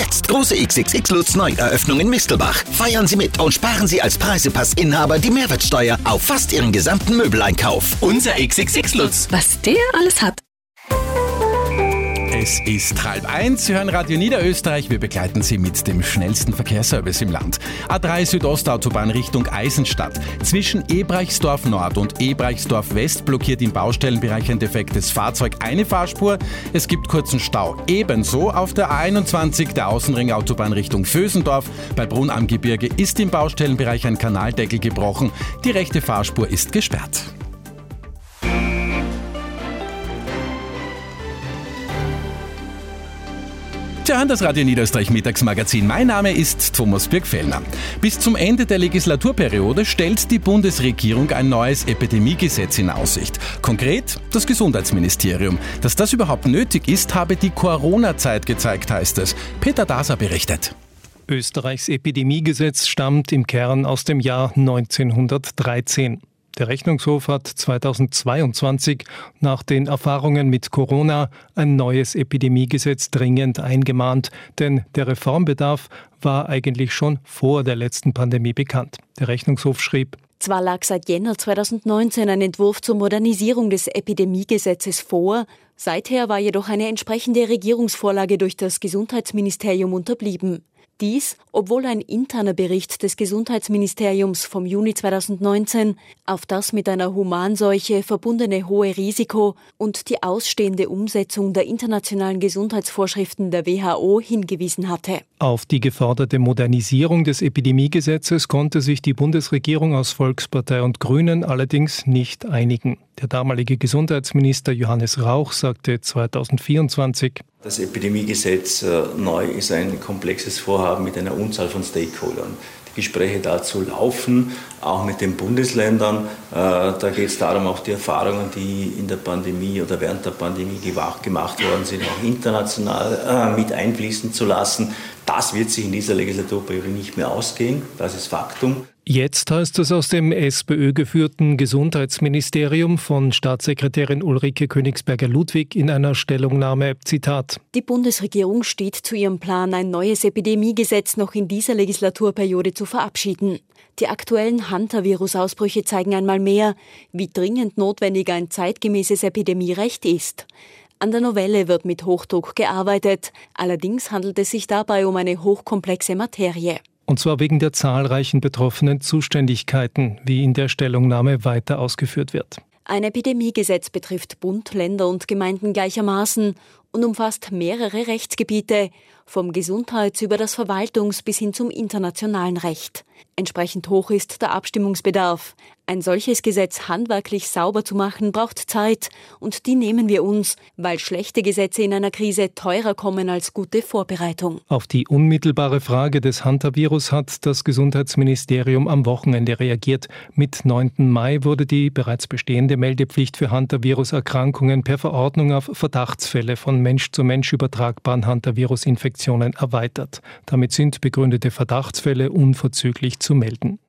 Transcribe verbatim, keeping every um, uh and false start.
Jetzt große X X X Lutz Neueröffnung in Mistelbach. Feiern Sie mit und sparen Sie als Preisepassinhaber die Mehrwertsteuer auf fast Ihren gesamten Möbeleinkauf. Unser X X X Lutz. Was der alles hat. Es ist halb eins, Sie hören Radio Niederösterreich. Wir begleiten Sie mit dem schnellsten Verkehrsservice im Land. A drei Südostautobahn Richtung Eisenstadt. Zwischen Ebreichsdorf Nord und Ebreichsdorf West blockiert im Baustellenbereich ein defektes Fahrzeug eine Fahrspur. Es gibt kurzen Stau. Ebenso auf der A einundzwanzig, der Außenringautobahn Richtung Vösendorf. Bei Brunn am Gebirge ist im Baustellenbereich ein Kanaldeckel gebrochen. Die rechte Fahrspur ist gesperrt. Sie hören das Radio Niederösterreich Mittagsmagazin. Mein Name ist Thomas Birgfellner. Bis zum Ende der Legislaturperiode stellt die Bundesregierung ein neues Epidemiegesetz in Aussicht. Konkret das Gesundheitsministerium. Dass das überhaupt nötig ist, habe die Corona-Zeit gezeigt, heißt es. Peter Daser berichtet. Österreichs Epidemiegesetz stammt im Kern aus dem Jahr neunzehnhundertdreizehn. Der Rechnungshof hat zweitausendzweiundzwanzig nach den Erfahrungen mit Corona ein neues Epidemiegesetz dringend eingemahnt, denn der Reformbedarf war eigentlich schon vor der letzten Pandemie bekannt. Der Rechnungshof schrieb: Zwar lag seit Jänner zweitausendneunzehn ein Entwurf zur Modernisierung des Epidemiegesetzes vor, seither war jedoch eine entsprechende Regierungsvorlage durch das Gesundheitsministerium unterblieben. Dies, obwohl ein interner Bericht des Gesundheitsministeriums vom Juni zweitausendneunzehn auf das mit einer Humanseuche verbundene hohe Risiko und die ausstehende Umsetzung der internationalen Gesundheitsvorschriften der W H O hingewiesen hatte. Auf die geforderte Modernisierung des Epidemiegesetzes konnte sich die Bundesregierung aus Volkspartei und Grünen allerdings nicht einigen. Der damalige Gesundheitsminister Johannes Rauch sagte zweitausendvierundzwanzig: Das Epidemiegesetz äh, neu ist ein komplexes Vorhaben mit einer Unzahl von Stakeholdern. Die Gespräche dazu laufen, auch mit den Bundesländern. Äh, da geht es darum, auch die Erfahrungen, die in der Pandemie oder während der Pandemie gemacht worden sind, auch international äh, mit einfließen zu lassen. Das wird sich in dieser Legislaturperiode nicht mehr ausgehen. Das ist Faktum. Jetzt heißt es aus dem SPÖ-geführten Gesundheitsministerium von Staatssekretärin Ulrike Königsberger-Ludwig in einer Stellungnahme, Zitat: Die Bundesregierung steht zu ihrem Plan, ein neues Epidemiegesetz noch in dieser Legislaturperiode zu verabschieden. Die aktuellen Hantavirus-Ausbrüche zeigen einmal mehr, wie dringend notwendig ein zeitgemäßes Epidemierecht ist. An der Novelle wird mit Hochdruck gearbeitet. Allerdings handelt es sich dabei um eine hochkomplexe Materie. Und zwar wegen der zahlreichen betroffenen Zuständigkeiten, wie in der Stellungnahme weiter ausgeführt wird. Ein Epidemiegesetz betrifft Bund, Länder und Gemeinden gleichermaßen und umfasst mehrere Rechtsgebiete, vom Gesundheits- über das Verwaltungs- bis hin zum internationalen Recht. Entsprechend hoch ist der Abstimmungsbedarf. Ein solches Gesetz handwerklich sauber zu machen, braucht Zeit und die nehmen wir uns, weil schlechte Gesetze in einer Krise teurer kommen als gute Vorbereitung. Auf die unmittelbare Frage des Hantavirus hat das Gesundheitsministerium am Wochenende reagiert. Mit neunten Mai wurde die bereits bestehende Meldepflicht für Hantavirus-Erkrankungen per Verordnung auf Verdachtsfälle von Mensch zu Mensch übertragbaren Hantavirus-Infektionen erweitert. Damit sind begründete Verdachtsfälle unverzüglich zu melden.